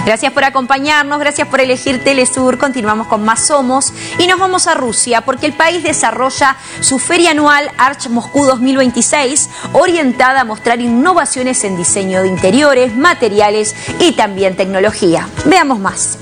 Gracias por acompañarnos, gracias por elegir Telesur. Continuamos con más Somos y nos vamos a Rusia porque el país desarrolla su feria anual Arch Moscú 2026 orientada a mostrar innovaciones en diseño de interiores, materiales y también tecnología. Veamos más.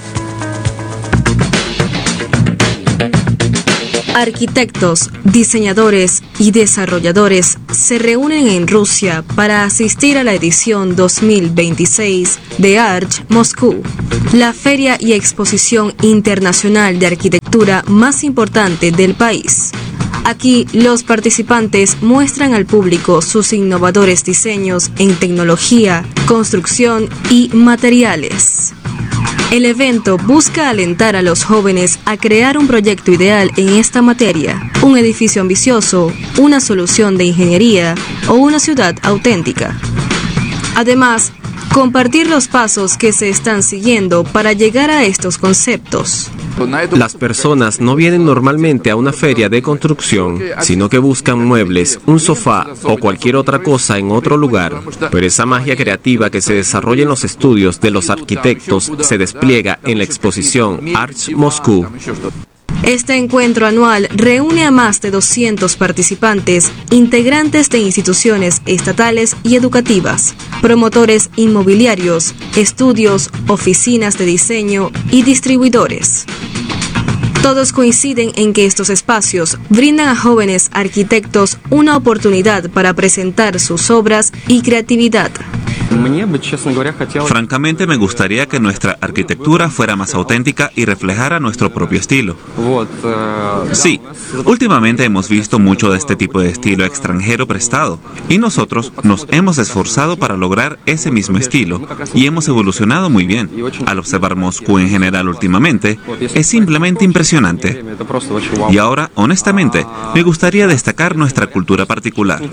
Arquitectos, diseñadores y desarrolladores se reúnen en Rusia para asistir a la edición 2026 de Arch Moscú, la feria y exposición internacional de arquitectura más importante del país. Aquí, los participantes muestran al público sus innovadores diseños en tecnología, construcción y materiales. El evento busca alentar a los jóvenes a crear un proyecto ideal en esta materia, un edificio ambicioso, una solución de ingeniería o una ciudad auténtica. Además, compartir los pasos que se están siguiendo para llegar a estos conceptos. Las personas no vienen normalmente a una feria de construcción, sino que buscan muebles, un sofá o cualquier otra cosa en otro lugar. Pero esa magia creativa que se desarrolla en los estudios de los arquitectos se despliega en la exposición Arch Moscú. Este encuentro anual reúne a más de 200 participantes, integrantes de instituciones estatales y educativas, promotores inmobiliarios, estudios, oficinas de diseño y distribuidores. Todos coinciden en que estos espacios brindan a jóvenes arquitectos una oportunidad para presentar sus obras y creatividad. Francamente, me gustaría que nuestra arquitectura fuera más auténtica y reflejara nuestro propio estilo. Sí, últimamente hemos visto mucho de este tipo de estilo extranjero prestado, y nosotros nos hemos esforzado para lograr ese mismo estilo, y hemos evolucionado muy bien. Al observar Moscú en general últimamente, es simplemente impresionante. Y ahora, honestamente, me gustaría destacar nuestra cultura particular.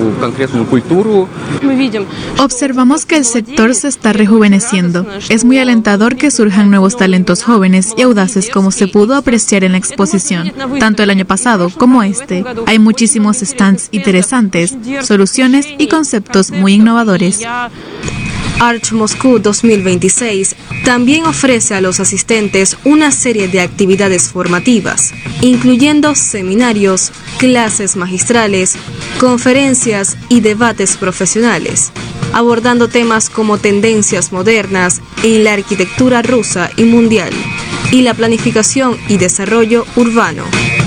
Observamos que el sector se está rejuveneciendo. Es muy alentador que surjan nuevos talentos jóvenes y audaces como se pudo apreciar en la exposición, tanto el año pasado como este. Hay muchísimos stands interesantes, soluciones y conceptos muy innovadores. Arch Moscú 2026 también ofrece a los asistentes una serie de actividades formativas, incluyendo seminarios, clases magistrales, conferencias y debates profesionales, abordando temas como tendencias modernas en la arquitectura rusa y mundial, y la planificación y desarrollo urbano.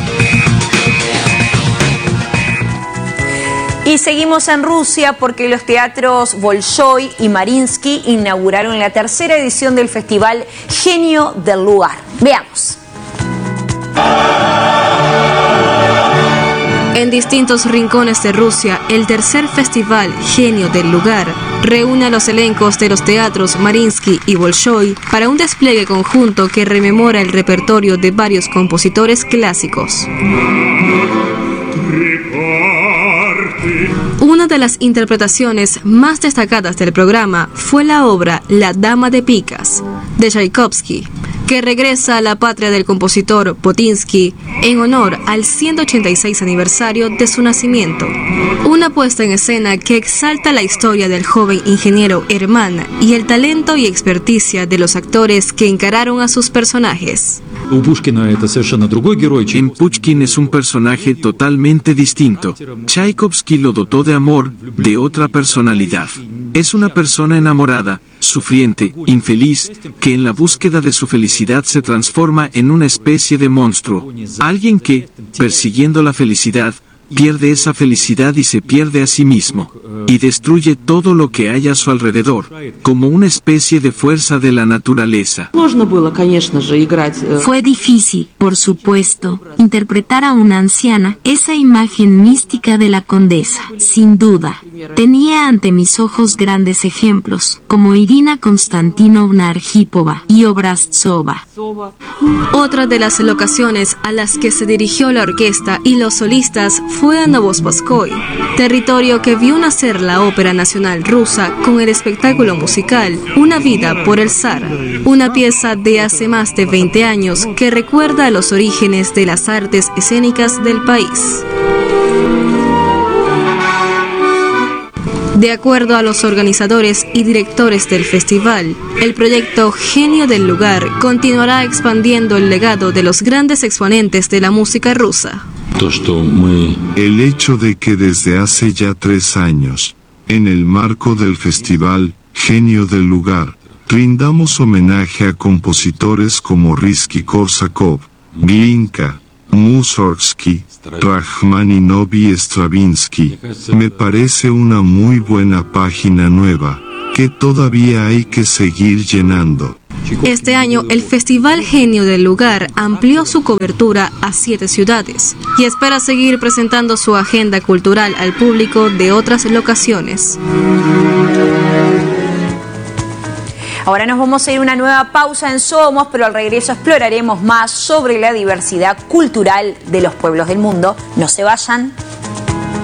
Y seguimos en Rusia porque los teatros Bolshoi y Mariinsky inauguraron la tercera edición del festival Genio del Lugar. Veamos. En distintos rincones de Rusia, el tercer festival Genio del Lugar reúne a los elencos de los teatros Mariinsky y Bolshoi para un despliegue conjunto que rememora el repertorio de varios compositores clásicos. Una de las interpretaciones más destacadas del programa fue la obra La Dama de Picas, de Tchaikovsky, que regresa a la patria del compositor Potinsky en honor al 186 aniversario de su nacimiento. Una puesta en escena que exalta la historia del joven ingeniero Hermann y el talento y experticia de los actores que encararon a sus personajes. En Pushkin es un personaje totalmente distinto. Tchaikovsky lo dotó de amor, de otra personalidad. Es una persona enamorada, sufriente, infeliz, que en la búsqueda de su felicidad se transforma en una especie de monstruo. Alguien que, persiguiendo la felicidad, pierde esa felicidad y se pierde a sí mismo, y destruye todo lo que hay a su alrededor, como una especie de fuerza de la naturaleza. Fue difícil, por supuesto, interpretar a una anciana, esa imagen mística de la condesa, sin duda. Tenía ante mis ojos grandes ejemplos, como Irina Konstantinovna Arhipova y Obraztsova. Otra de las locaciones a las que se dirigió la orquesta y los solistas fue a Novospasskoye, territorio que vio nacer la Ópera Nacional Rusa con el espectáculo musical Una vida por el zar, una pieza de hace más de 20 años que recuerda a los orígenes de las artes escénicas del país. De acuerdo a los organizadores y directores del festival, el proyecto Genio del Lugar continuará expandiendo el legado de los grandes exponentes de la música rusa. El hecho de que desde hace ya 3 años, en el marco del festival Genio del Lugar, rindamos homenaje a compositores como Rimski-Korsakov, Glinka, Mussorgsky, Rachmaninoff y Stravinsky, me parece una muy buena página nueva, que todavía hay que seguir llenando. Este año, el Festival Genio del Lugar amplió su cobertura a 7 ciudades y espera seguir presentando su agenda cultural al público de otras locaciones. Ahora nos vamos a ir a una nueva pausa en Somos, pero al regreso exploraremos más sobre la diversidad cultural de los pueblos del mundo. No se vayan.